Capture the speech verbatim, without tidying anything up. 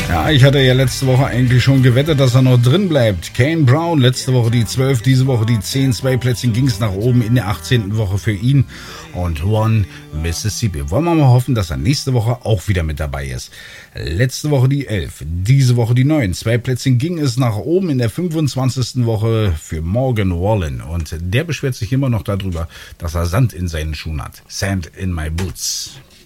Ja, ich hatte ja letzte Woche eigentlich schon gewettet, dass er noch drin bleibt. Kane Brown, letzte Woche die zwölf, diese Woche die zehn. Zwei Plätzchen ging es nach oben in der achtzehnten Woche für ihn. Und One Mississippi. Wollen wir mal hoffen, dass er nächste Woche auch wieder mit dabei ist. Letzte Woche die elf, diese Woche die neun. Zwei Plätzchen ging es nach oben in der fünfundzwanzigsten Woche für Morgan Wallen. Und der beschwert sich immer noch darüber, dass er Sand in seinen Schuhen hat. Sand in my boots.